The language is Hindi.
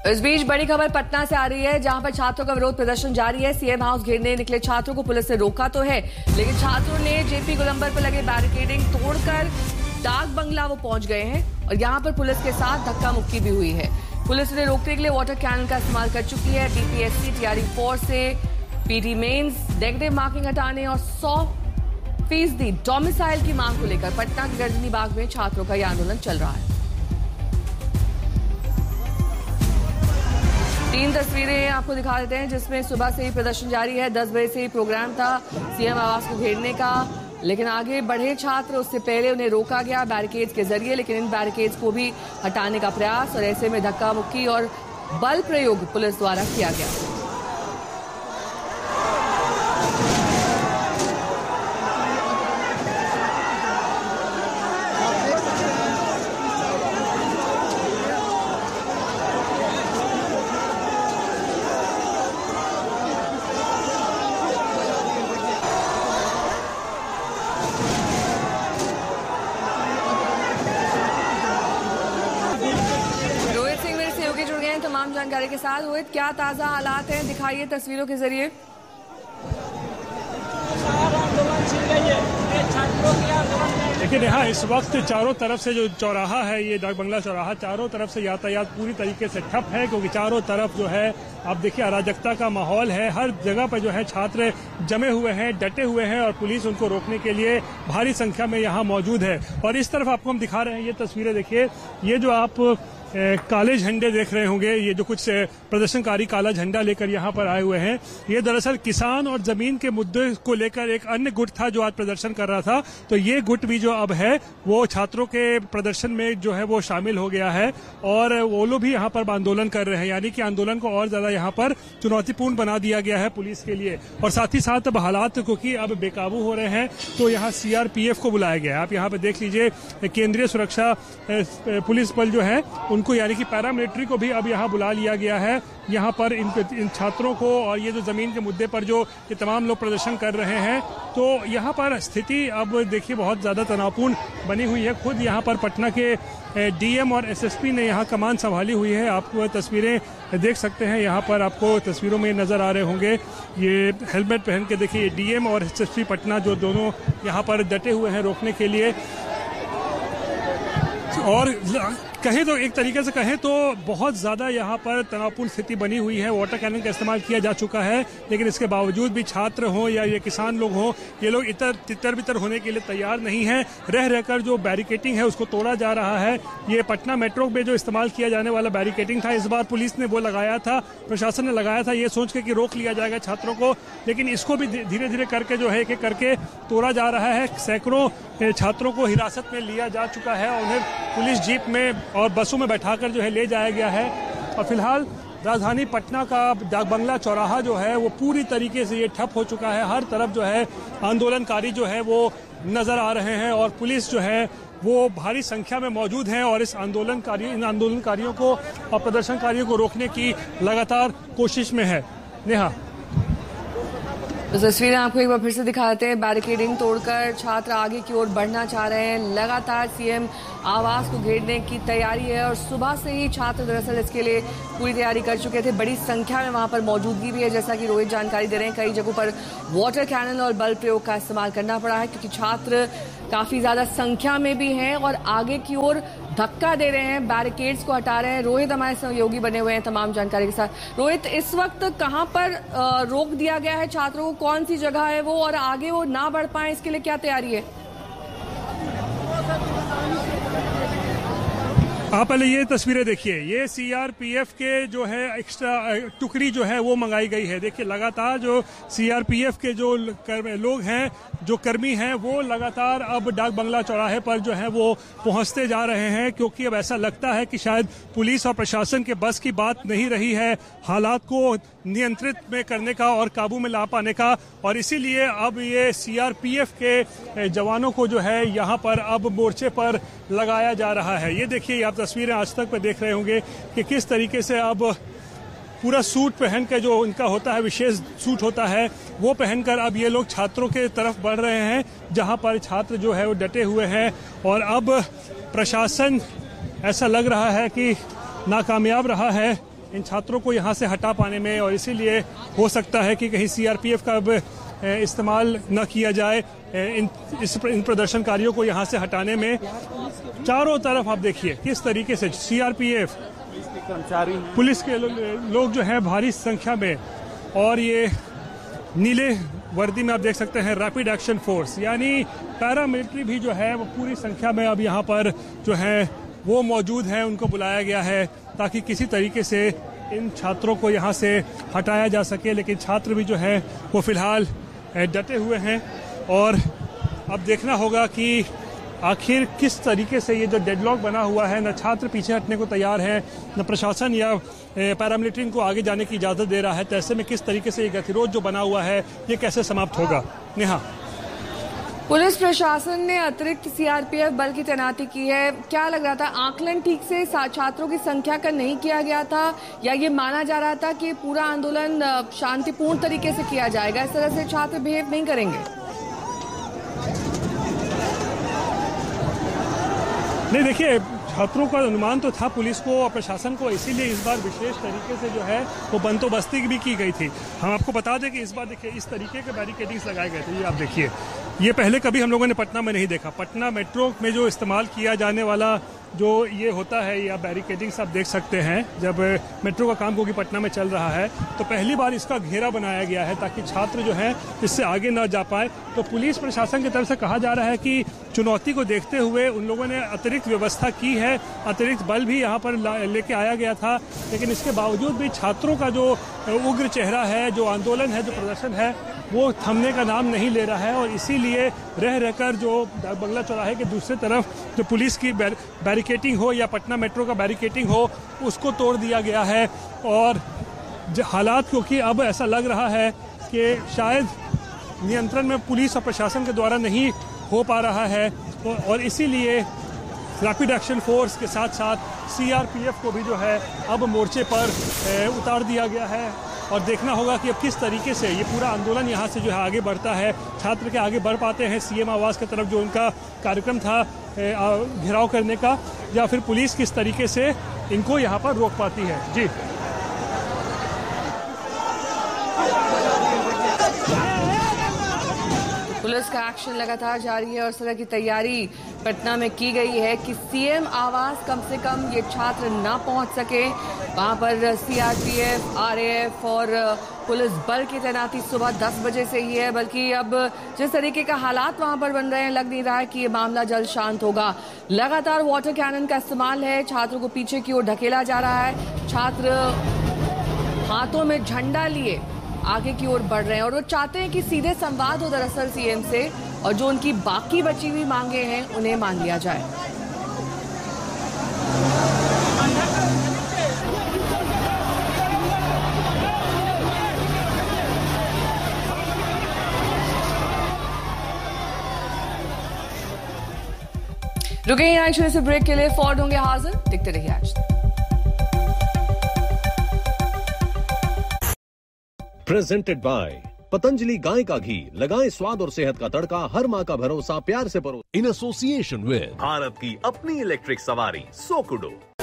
इस बीच बड़ी खबर पटना से आ रही है, जहां पर छात्रों का विरोध प्रदर्शन जारी है। सीएम हाउस घेरने निकले छात्रों को पुलिस ने रोका तो है, लेकिन छात्रों ने जेपी गोलंबर पर लगे बैरिकेडिंग तोड़कर डाक बंगला वो पहुंच गए हैं और यहां पर पुलिस के साथ धक्का मुक्की भी हुई है। पुलिस ने रोकने के लिए वाटर कैनन का इस्तेमाल कर चुकी है। बीपीएससी तैयारी फोर्स से पीटी मेंस नेगेटिव मार्किंग हटाने और 100% डोमिसाइल की मांग को लेकर पटना के गर्जनी बाग में छात्रों का यह आंदोलन चल रहा है। 3 तस्वीरें आपको दिखा देते हैं, जिसमें सुबह से ही प्रदर्शन जारी है। 10 बजे से ही प्रोग्राम था सीएम आवास को घेरने का, लेकिन आगे बढ़े छात्र, उससे पहले उन्हें रोका गया बैरिकेड्स के जरिए। लेकिन इन बैरिकेड्स को भी हटाने का प्रयास और ऐसे में धक्का मुक्की और बल प्रयोग पुलिस द्वारा किया गया। तमाम जानकारी के साथ रोहित, क्या ताजा हालात हैं, दिखाइए तस्वीरों के जरिए। देखिए नेहा, इस वक्त चारों तरफ से जो चौराहा है, ये डाक बंगला चौराहा, चारों तरफ से यातायात पूरी तरीके से ठप है, क्योंकि चारों तरफ जो है आप देखिए अराजकता का माहौल है। हर जगह पर जो है छात्र जमे हुए हैं, डटे हुए हैं और पुलिस उनको रोकने के लिए भारी संख्या में यहाँ मौजूद है। और इस तरफ आपको हम दिखा रहे हैं ये तस्वीरें, देखिए ये जो आप काले झंडे देख रहे होंगे, ये जो कुछ प्रदर्शनकारी काला झंडा लेकर यहाँ पर आए हुए हैं, ये दरअसल किसान और जमीन के मुद्दे को लेकर एक अन्य गुट था जो आज प्रदर्शन कर रहा था। तो ये गुट भी जो अब है वो छात्रों के प्रदर्शन में जो है वो शामिल हो गया है और वो लोग भी यहाँ पर आंदोलन कर रहे हैं, यानी कि आंदोलन को और ज्यादा यहाँ पर चुनौतीपूर्ण बना दिया गया है पुलिस के लिए। और साथ ही साथ अब हालात क्योंकि अब बेकाबू हो रहे हैं, तो यहाँ सीआरपीएफ को बुलाया गया है। आप यहाँ पर देख लीजिए, केंद्रीय सुरक्षा पुलिस बल जो है उनको, यानी कि पैरामिलिट्री को भी अब यहाँ बुला लिया गया है यहाँ पर इन छात्रों को। और ये जो जमीन के मुद्दे पर जो ये तमाम लोग प्रदर्शन कर रहे हैं, तो यहाँ पर स्थिति अब देखिए बहुत ज्यादा तनावपूर्ण बनी हुई है। खुद यहाँ पर पटना के डीएम और एसएसपी ने यहाँ कमान संभाली हुई है। आप तस्वीरें देख सकते हैं, यहाँ पर आपको तस्वीरों में नजर आ रहे होंगे, ये हेलमेट पहन के देखिए डीएम और एसएसपी पटना जो दोनों यहाँ पर डटे हुए हैं रोकने के लिए। और कहें तो एक तरीके से कहें तो बहुत ज्यादा यहाँ पर तनावपूर्ण स्थिति बनी हुई है। वाटर कैनन का इस्तेमाल किया जा चुका है, लेकिन इसके बावजूद भी छात्र हों या ये किसान लोग हों, ये लोग तितर बितर होने के लिए तैयार नहीं है। रह रहकर जो बैरिकेटिंग है उसको तोड़ा जा रहा है। ये पटना मेट्रो में जो इस्तेमाल किया जाने वाला बैरिकेटिंग था, इस बार पुलिस ने वो लगाया था, प्रशासन ने लगाया था ये सोच के कि रोक लिया जाएगा छात्रों को, लेकिन इसको भी धीरे धीरे करके जो है एक एक करके तोड़ा जा रहा है। सैकड़ों छात्रों को हिरासत में लिया जा चुका है और उन्हें पुलिस जीप में और बसों में बैठाकर जो है ले जाया गया है। और फिलहाल राजधानी पटना का डाक बंगला चौराहा जो है वो पूरी तरीके से ये ठप हो चुका है। हर तरफ जो है आंदोलनकारी जो है वो नजर आ रहे हैं और पुलिस जो है वो भारी संख्या में मौजूद है और इन आंदोलनकारियों को और प्रदर्शनकारियों को रोकने की लगातार कोशिश में है। नेहा, तो तस्वीरें आपको एक बार फिर से दिखाते हैं। बैरिकेडिंग तोड़कर छात्र आगे की ओर बढ़ना चाह रहे हैं। लगातार सीएम आवास को घेरने की तैयारी है और सुबह से ही छात्र दरअसल इसके लिए पूरी तैयारी कर चुके थे। बड़ी संख्या में वहां पर मौजूदगी भी है, जैसा कि रोहित जानकारी दे रहे हैं। कई जगहों पर वाटर कैनन और बल प्रयोग का इस्तेमाल करना पड़ा है, क्योंकि छात्र काफी ज्यादा संख्या में भी हैं और आगे की ओर धक्का दे रहे हैं, बैरिकेड्स को हटा रहे हैं। रोहित हमारे सहयोगी बने हुए हैं तमाम जानकारी के साथ। रोहित, इस वक्त कहां पर रोक दिया गया है छात्रों को, कौन सी जगह है वो, और आगे वो ना बढ़ पाए इसके लिए क्या तैयारी है? आप पहले ये तस्वीरें देखिए, ये सीआरपीएफ के जो है एक्स्ट्रा टुकड़ी जो है वो मंगाई गई है। देखिए लगातार जो सीआरपीएफ के जो लोग हैं, जो कर्मी हैं, वो लगातार अब डाक बंगला चौराहे पर जो है वो पहुंचते जा रहे हैं, क्योंकि अब ऐसा लगता है कि शायद पुलिस और प्रशासन के बस की बात नहीं रही है हालात को नियंत्रित में करने का और काबू में ला पाने का। और इसीलिए अब ये सीआरपीएफ के जवानों को जो है यहाँ पर अब मोर्चे पर लगाया जा रहा है। ये देखिए, आप तस्वीरें आज तक पे देख रहे होंगे कि किस तरीके से अब पूरा सूट पहन के, जो इनका होता है विशेष सूट होता है, वो पहनकर अब ये लोग छात्रों के तरफ बढ़ रहे हैं, जहां पर छात्र जो है वो डटे हुए हैं। और अब प्रशासन ऐसा लग रहा है कि नाकामयाब रहा है इन छात्रों को यहाँ से हटा पाने में, और इसीलिए हो सकता है कि कहीं सीआरपीएफ का अब इस्तेमाल न किया जाए इन प्रदर्शनकारियों को यहाँ से हटाने में। चारों तरफ आप देखिए किस तरीके से सीआरपीएफ, पुलिस के लोग जो हैं भारी संख्या में, और ये नीले वर्दी में आप देख सकते हैं रैपिड एक्शन फोर्स, यानी पैरामिलिट्री भी जो है वो पूरी संख्या में अब यहाँ पर जो है वो मौजूद है। उनको बुलाया गया है ताकि किसी तरीके से इन छात्रों को यहाँ से हटाया जा सके, लेकिन छात्र भी जो है वो फिलहाल डटे हुए हैं। और अब देखना होगा कि आखिर किस तरीके से ये जो डेडलॉक बना हुआ है, न छात्र पीछे हटने को तैयार है, न प्रशासन या पैरामिलिट्री को आगे जाने की इजाजत दे रहा है, तो ऐसे में किस तरीके से ये गतिरोध जो बना हुआ है ये कैसे समाप्त होगा। नेहा, पुलिस प्रशासन ने अतिरिक्त सीआरपीएफ बल की तैनाती की है। क्या लग रहा था, आकलन ठीक से छात्रों की संख्या का नहीं किया गया था, या ये माना जा रहा था कि पूरा आंदोलन शांतिपूर्ण तरीके से किया जाएगा, इस तरह से छात्र बिहेव नहीं करेंगे? नहीं, देखिए, छात्रों का अनुमान तो था पुलिस को और प्रशासन को, इसीलिए इस बार विशेष तरीके से जो है वो बंदोबस्ती भी की गई थी। हम आपको बता दें कि इस बार देखिए इस तरीके के बैरिकेडिंग्स लगाए गए थे। ये आप देखिए, ये पहले कभी हम लोगों ने पटना में नहीं देखा। पटना मेट्रो में जो इस्तेमाल किया जाने वाला जो ये होता है, या बैरिकेडिंग्स आप देख सकते हैं, जब मेट्रो का काम क्योंकि पटना में चल रहा है तो पहली बार इसका घेरा बनाया गया है ताकि छात्र जो हैं इससे आगे न जा पाए। तो पुलिस प्रशासन की तरफ से कहा जा रहा है कि चुनौती को देखते हुए उन लोगों ने अतिरिक्त व्यवस्था की है, अतिरिक्त बल भी यहाँ पर लेके आया गया था, लेकिन इसके बावजूद भी छात्रों का जो उग्र चेहरा है, जो आंदोलन है, जो प्रदर्शन है, वो थमने का नाम नहीं ले रहा है। और इसीलिए रह रहकर जो बंगला चौराहे के दूसरी तरफ जो पुलिस की बैरिकेटिंग हो या पटना मेट्रो का बैरिकेटिंग हो, उसको तोड़ दिया गया है। और हालात क्योंकि अब ऐसा लग रहा है कि शायद नियंत्रण में पुलिस और प्रशासन के द्वारा नहीं हो पा रहा है, और इसीलिए रैपिड एक्शन फोर्स के साथ साथ सीआरपीएफ को भी जो है अब मोर्चे पर उतार दिया गया है। और देखना होगा कि अब किस तरीके से ये पूरा आंदोलन यहाँ से जो है आगे बढ़ता है। छात्र के आगे बढ़ पाते हैं सीएम आवास की तरफ, जो उनका कार्यक्रम था घेराव करने का, या फिर पुलिस किस तरीके से इनको यहाँ पर रोक पाती है। जी, पुलिस का एक्शन लगातार जारी है और इस तरह की तैयारी पटना में की गई है कि सीएम आवास कम से कम ये छात्र ना पहुंच सके। वहां पर सीआरपीएफ, आरएएफ और पुलिस बल की तैनाती सुबह 10 बजे से ही है, बल्कि अब जिस तरीके का हालात वहां पर बन रहे हैं, लग नहीं रहा है कि ये मामला जल्द शांत होगा। लगातार वाटर कैनन का इस्तेमाल है, छात्रों को पीछे की ओर ढकेला जा रहा है। छात्र हाथों में झंडा लिए आगे की ओर बढ़ रहे हैं और वो चाहते हैं कि सीधे संवाद हो दरअसल सीएम से, और जो उनकी बाकी बची हुई मांगे हैं उन्हें मान लिया जाए। रुके यहाँ छोटे से ब्रेक के लिए, फॉर्ड होंगे हाजिर, दिखते रहिए आज तक। प्रेजेंटेड बाय पतंजलि गाय का घी, लगाएं स्वाद और सेहत का तड़का, हर माँ का भरोसा प्यार से परो। इन एसोसिएशन विद भारत की अपनी इलेक्ट्रिक सवारी सोकुडो।